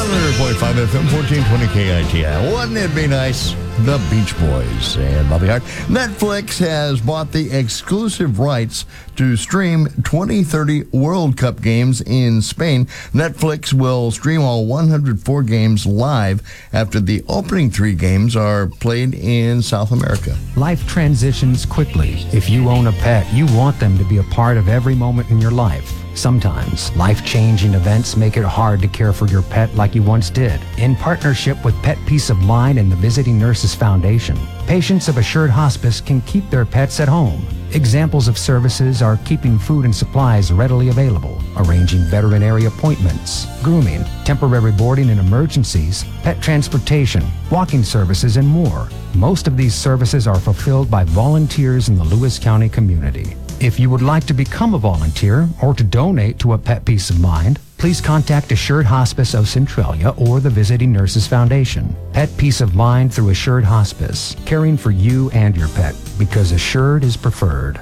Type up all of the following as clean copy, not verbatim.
100.5 FM, 1420 KITI. Wouldn't it be nice? The Beach Boys and Bobby Hart. Netflix has bought the exclusive rights to stream 2030 World Cup games in Spain. Netflix will stream all 104 games live after the opening 3 games are played in South America. Life transitions quickly. If you own a pet, you want them to be a part of every moment in your life. Sometimes, life-changing events make it hard to care for your pet like you once did. In partnership with Pet Peace of Mind and the Visiting Nurses Foundation, patients of Assured Hospice can keep their pets at home. Examples of services are keeping food and supplies readily available, arranging veterinary appointments, grooming, temporary boarding in emergencies, pet transportation, walking services, and more. Most of these services are fulfilled by volunteers in the Lewis County community. If you would like to become a volunteer or to donate to a Pet Peace of Mind, please contact Assured Hospice of Centralia or the Visiting Nurses Foundation. Pet Peace of Mind through Assured Hospice, caring for you and your pet, because Assured is preferred.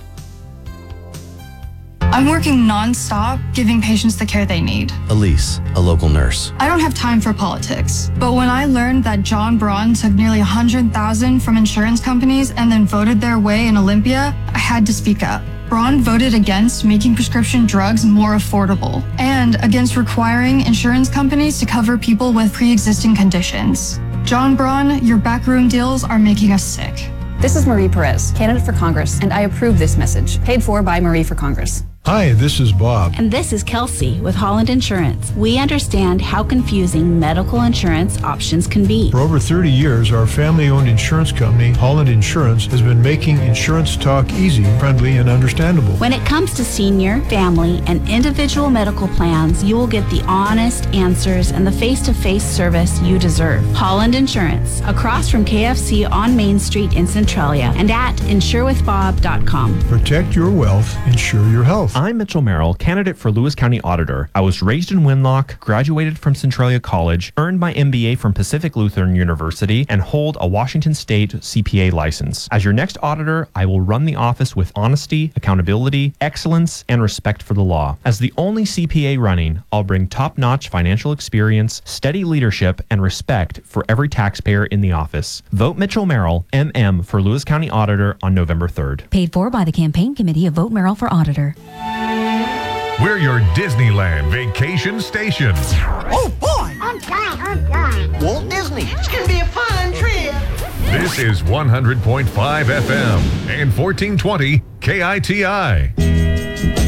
I'm working non-stop, giving patients the care they need. Elise, a local nurse. I don't have time for politics, but when I learned that John Braun took nearly $100,000 from insurance companies and then voted their way in Olympia, I had to speak up. Braun voted against making prescription drugs more affordable and against requiring insurance companies to cover people with pre-existing conditions. John Braun, your backroom deals are making us sick. This is Marie Perez, candidate for Congress, and I approve this message. Paid for by Marie for Congress. Hi, this is Bob. And this is Kelsey with Holland Insurance. We understand how confusing medical insurance options can be. For over 30 years, our family-owned insurance company, Holland Insurance, has been making insurance talk easy, friendly, and understandable. When it comes to senior, family, and individual medical plans, you will get the honest answers and the face-to-face service you deserve. Holland Insurance, across from KFC on Main Street in Centralia and at insurewithbob.com. Protect your wealth, insure your health. I'm Mitchell Merrill, candidate for Lewis County Auditor. I was raised in Winlock, graduated from Centralia College, earned my MBA from Pacific Lutheran University, and hold a Washington State CPA license. As your next auditor, I will run the office with honesty, accountability, excellence, and respect for the law. As the only CPA running, I'll bring top-notch financial experience, steady leadership, and respect for every taxpayer in the office. Vote Mitchell Merrill, MM, for Lewis County Auditor on November 3rd. Paid for by the campaign committee of Vote Merrill for Auditor. We're your Disneyland vacation station. Oh, boy! I'm dying. Walt Disney. It's going to be a fun trip. This is 100.5 FM and 1420 KITI.